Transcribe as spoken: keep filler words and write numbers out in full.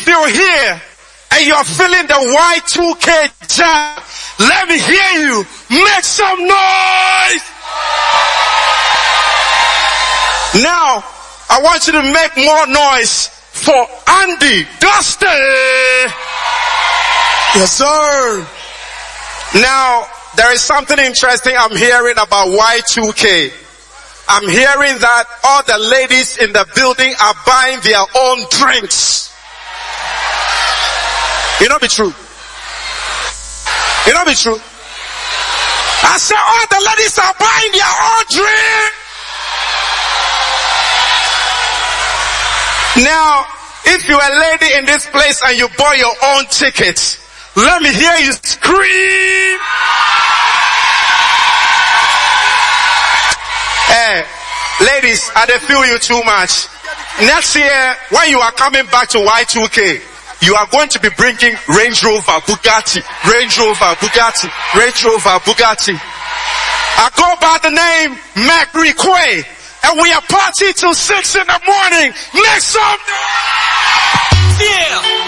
you're here and you're feeling the Y two K jam, let me hear you. Make some noise. Now, I want you to make more noise for Andy Dusty. Yes, sir. Now, there is something interesting I'm hearing about Y two K. I'm hearing that all the ladies in the building are buying their own drinks. It not be true. It not be true. I said all the ladies are buying their own drink. Now, if you're a lady in this place and you bought your own ticket, let me hear you scream. Hey, ladies, I don't feel you too much. Next year, when you are coming back to Y two K, you are going to be bringing Range Rover, Bugatti, Range Rover, Bugatti, Range Rover, Bugatti. I go by the name Mac Requay, and we are party till six in the morning. Make some noise! Yeah!